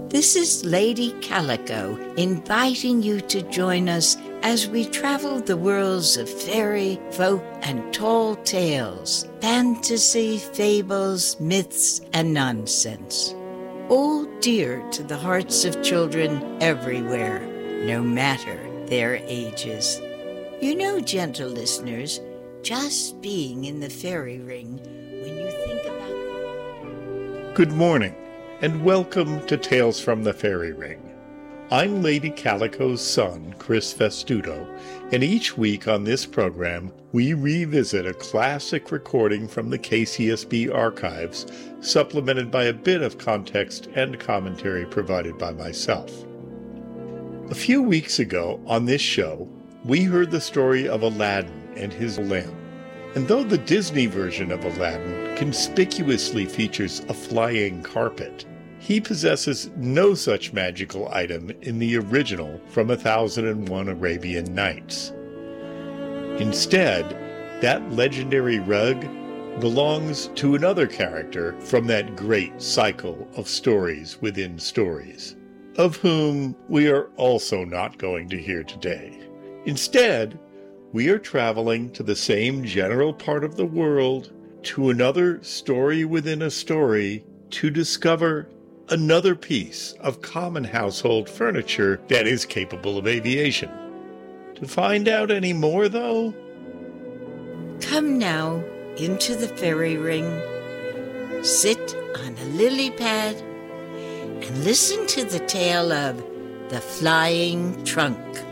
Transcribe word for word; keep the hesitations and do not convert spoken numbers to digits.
This is Lady Calico inviting you to join us as we travel the worlds of fairy, folk, and tall tales, fantasy, fables, myths, and nonsense. All dear to the hearts of children everywhere, no matter their ages. You know, gentle listeners, just being in the fairy ring when you think about... Good morning, and welcome to Tales from the Fairy Ring. I'm Lady Calico's son, Chris Festudo, and each week on this program, we revisit a classic recording from the K C S B archives, supplemented by a bit of context and commentary provided by myself. A few weeks ago on this show, we heard the story of Aladdin and his lamp. And though the Disney version of Aladdin conspicuously features a flying carpet, he possesses no such magical item in the original from A Thousand and One Arabian Nights. Instead, that legendary rug belongs to another character from that great cycle of stories within stories, of whom we are also not going to hear today. Instead, we are traveling to the same general part of the world, to another story within a story, to discover another piece of common household furniture that is capable of aviation. To find out any more, though? Come now into the fairy ring, sit on a lily pad, and listen to the tale of the Flying Trunk.